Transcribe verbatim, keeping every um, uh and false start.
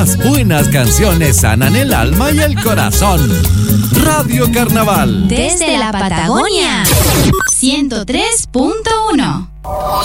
Las buenas canciones sanan el alma y el corazón. Radio Carnaval. Desde la Patagonia. ciento tres punto uno.